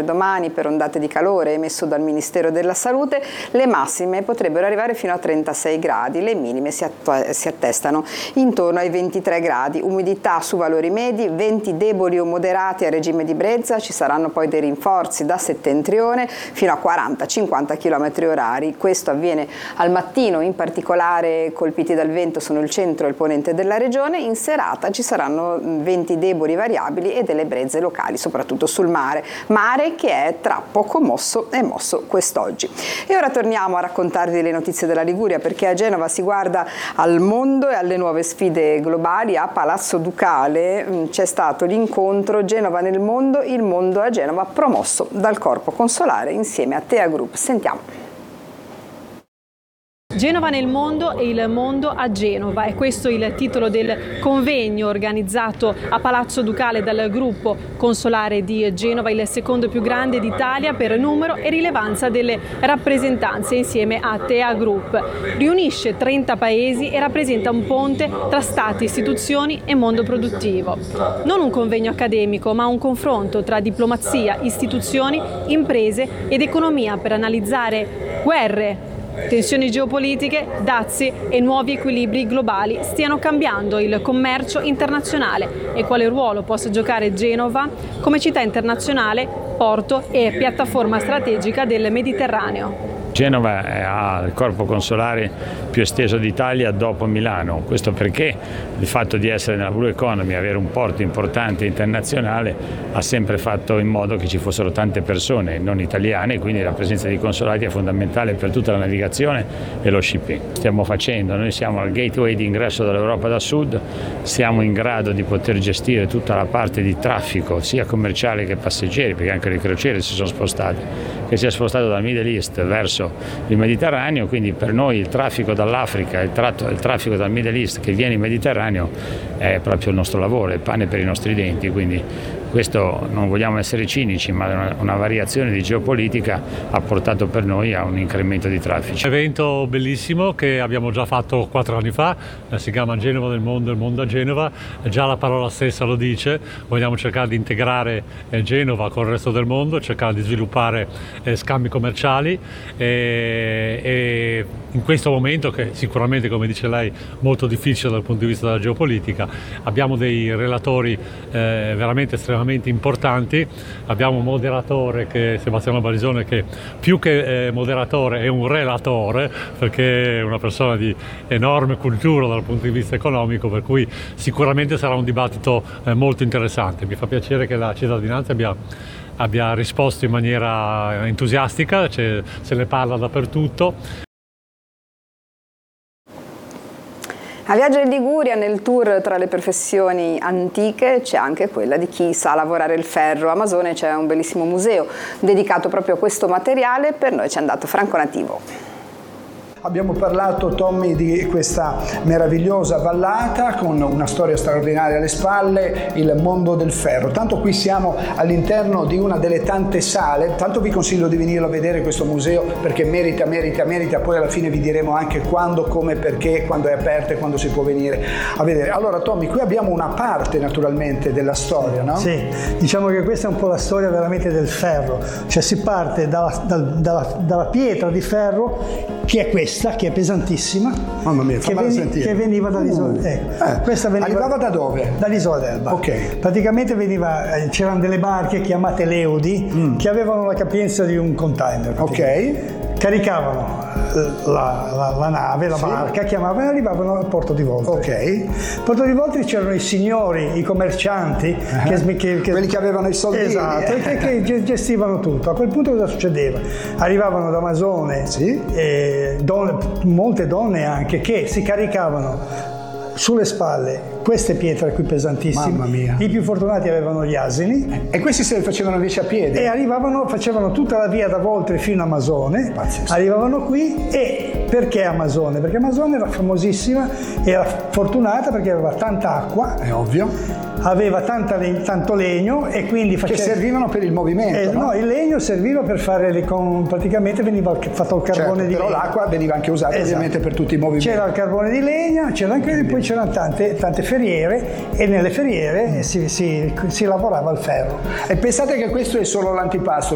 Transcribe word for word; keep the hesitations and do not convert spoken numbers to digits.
domani per ondate di calore emesso dal Ministero della Salute. Le massime potrebbero arrivare fino a trentasei gradi, le minime si, si attestano intorno ai ventitré gradi. Umidità su valori medi, venti deboli o moderati a regime di brezza, ci saranno poi dei rinforzi da settentrione fino a quaranta cinquanta chilometri orari. Questo avviene al mattino, in particolare colpiti dal vento sono il centro e il ponente della regione. In serata ci saranno venti deboli variabili e delle brezze locali, soprattutto sul mare, mare che è tra poco mosso e mosso quest'oggi. E ora torniamo a raccontarvi le notizie della Liguria, perché a Genova si guarda al mondo e alle nuove sfide globali. A Palazzo Ducale c'è stato l'incontro Genova nel mondo, il mondo a Genova, promosso dal Corpo Consolare insieme a Tea Group. Sentiamo. Genova nel mondo e il mondo a Genova, è questo il titolo del convegno organizzato a Palazzo Ducale dal Gruppo Consolare di Genova, il secondo più grande d'Italia per numero e rilevanza delle rappresentanze insieme a Tea Group. Riunisce trenta paesi e rappresenta un ponte tra stati, istituzioni e mondo produttivo. Non un convegno accademico, ma un confronto tra diplomazia, istituzioni, imprese ed economia per analizzare guerre, tensioni geopolitiche, dazi e nuovi equilibri globali stiano cambiando il commercio internazionale e quale ruolo possa giocare Genova come città internazionale, porto e piattaforma strategica del Mediterraneo. Genova ha il corpo consolare più esteso d'Italia dopo Milano, questo perché il fatto di essere nella Blue Economy, avere un porto importante internazionale, ha sempre fatto in modo che ci fossero tante persone non italiane, quindi la presenza di consolati è fondamentale per tutta la navigazione e lo shipping. Stiamo facendo, noi siamo al gateway di ingresso dall'Europa da sud, siamo in grado di poter gestire tutta la parte di traffico sia commerciale che passeggeri, perché anche le crociere si sono spostate, che si è spostato dal Middle East verso il Mediterraneo, quindi per noi il traffico dall'Africa, il, tratto, il traffico dal Middle East che viene in Mediterraneo è proprio il nostro lavoro, è pane per i nostri denti, quindi questo, non vogliamo essere cinici, ma una, una variazione di geopolitica ha portato per noi a un incremento di traffici. Un evento bellissimo che abbiamo già fatto quattro anni fa, si chiama Genova nel mondo, il mondo a Genova, già la parola stessa lo dice, vogliamo cercare di integrare Genova con il resto del mondo, cercare di sviluppare scambi commerciali e, e in questo momento, che sicuramente, come dice lei, molto difficile dal punto di vista della geopolitica, abbiamo dei relatori eh, veramente estremamente importanti. Abbiamo un moderatore, che Sebastiano Barisone, che più che eh, moderatore è un relatore, perché è una persona di enorme cultura dal punto di vista economico, per cui sicuramente sarà un dibattito eh, molto interessante. Mi fa piacere che la cittadinanza abbia abbia risposto in maniera entusiastica, cioè, se ne parla dappertutto. A Viaggio in Liguria, nel tour tra le professioni antiche, c'è anche quella di chi sa lavorare il ferro. A Masone c'è un bellissimo museo dedicato proprio a questo materiale, per noi c'è andato Franco Nativo. Abbiamo parlato, Tommy, di questa meravigliosa vallata con una storia straordinaria alle spalle, il mondo del ferro. Tanto qui siamo all'interno di una delle tante sale, tanto vi consiglio di venirlo a vedere questo museo, perché merita, merita, merita. Poi alla fine vi diremo anche quando, come, perché, quando è aperto e quando si può venire a vedere. Allora, Tommy, qui abbiamo una parte naturalmente della storia, no? Sì, diciamo che questa è un po' la storia veramente del ferro, cioè si parte dalla, dalla, dalla pietra di ferro, che è questa, che è pesantissima. Mamma mia, che, veni, sentire. che veniva dall'isola. Uh, ecco, eh, questa veniva, arrivava da dove? Dall'isola d'Elba. Ok. Praticamente veniva, c'erano delle barche chiamate Leudi mm. che avevano la capienza di un container. Ok. Caricavano la, la, la nave, la sì. barca, chiamavano e arrivavano al porto di Voltri. Ok. Al porto di Voltri c'erano i signori, i commercianti, uh-huh. che, che, che, quelli che avevano i soldi. Esatto, che, che gestivano tutto. A quel punto cosa succedeva? Arrivavano da Masone, sì. eh, donne, molte donne anche, che si caricavano sulle spalle queste pietre qui pesantissime. Mamma mia. I più fortunati avevano gli asini. E questi se le facevano invece a piedi? E arrivavano, facevano tutta la via da Voltri fino a Masone. Pazzesco. Arrivavano qui. E perché a Masone? Perché Masone era famosissima, era fortunata perché aveva tanta acqua. È ovvio. Aveva tanta, tanto legno e quindi faceva... Che servivano per il movimento, eh, no? No, il legno serviva per fare le... Con... praticamente veniva fatto il carbone certo, di però legno. L'acqua veniva anche usata, esatto, ovviamente per tutti i movimenti. C'era il carbone di legna, c'era anche poi c'erano tante, tante ferriere, e nelle ferriere mm. si, si, si lavorava il ferro. E pensate che questo è solo l'antipasto.